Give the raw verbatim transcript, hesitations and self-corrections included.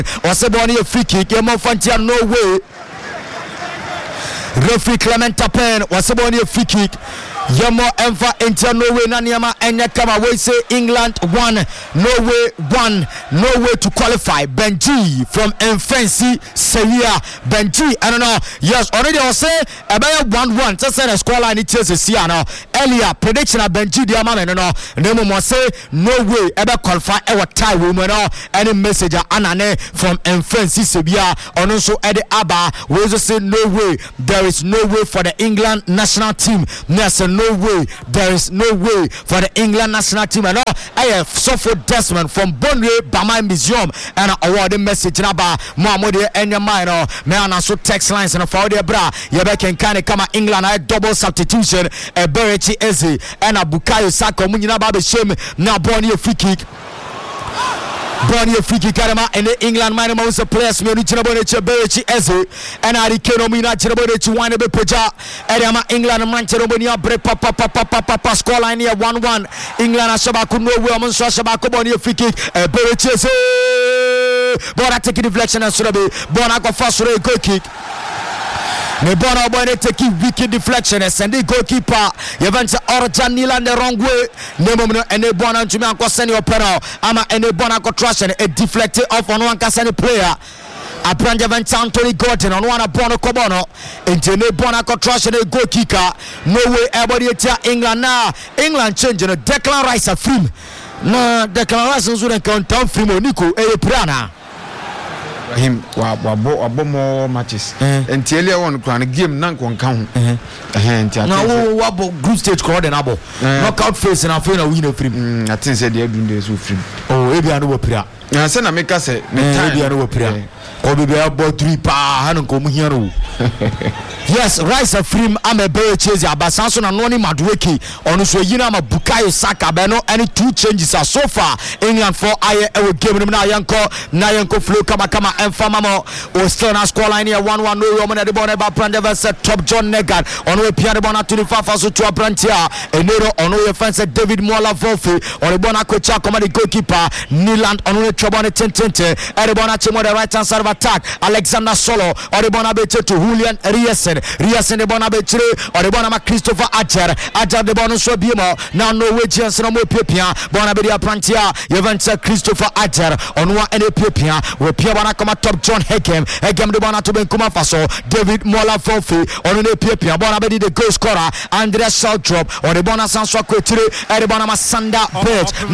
was a bonny free kick. Yemofantia no way. Referee Clement Tapen was a bonny free kick. Yamo Enfa Inter Norway Nanyama Enyakama we say England one, Norway one, Norway to qualify. Benji from Enfensi Seria. Benji, I don't know. Yes, already I was say about one one. Just say the score line it is a now. Earlier prediction of Benji Diamond no no. Nemo must say Norway ever qualify our tie woman or any message anane from Enfensi Seria. And also Eddie Abba we just say no way. There is no way for the England national team. Nelson no way, there is no way for the England national team. And all I have suffered Desmond from Bonway Bama Museum and award message about Mohamed and your minor man. Also text lines and a for the bra. Yebe can kind of come at England. I double substitution a Berechi Eze and a Bukayo Saka Munina Babe Shem now born your free kick. Bonnie Friki Karama and the England minor mouse players me ni chirabone chebechi eze and ari kenomina chirabone chiwane be peja erema England manchero bonia break papa papa papa score line here one one England ashabaku no way omonso ashabaku Bonnie Friki berechi eze bona take deflection and surabe bona go fast for a goal kick. Ne bona bona take wicked deflection and send the goalkeeper Yevanta Orjan Nilan the wrong way. Ne moment and ne bona to me and send your penal. Ama and ne bona go trash and a deflected off on one casani player. A brand Yevanta Anthony Gordon on one a bono cobono into ne bona go trash and a goal kicker. No way everybody tell England now. England changing a Declan Rice a film. No Declan Rice wouldn't count down from Nico a Prana. Him wa wa bo more matches and earlier one can game nan kon kan ho eh na wa bo group stage call den abo knockout phase na fe na win a free I think say they do dey so free oh e bia no wapira na say na make say e bia no wapira ko be bia bo three pa han ko mu hiaro. Yes, Rice a free am a bear chase abasanso na no ni Madueke ono so yina ma Bukayo Saka be no any two changes are so far England for aye e game no na yanko na yanko flow kama kama enfama mo o still na score line here one one no woman at the ball about Prandever set top John Negan ono e pia the ball na twenty-five so to Abrantia enero ono e fence David Mola Volfe on the ball na coach come the goalkeeper Niland ono e trouble on ten ten e the ball na chemo the right hand side of attack Alexander Solo on the ball na beche to Julian Riesen Riesen the ball na beche on the ball na Christopher Ajer Ajer the ball no so biemo now no way chance no more pepia ball na be the Abrantia Yevanta Christopher Ajer on one and a pepia we pia ball na come top John Hegem Hegem the ball na to ben kuma faso David Mola Volfe on the pepia ball na be the goal scorer Andreas Schaldrop on the ball na Sanswa Kwetire and the ball na Masanda Birch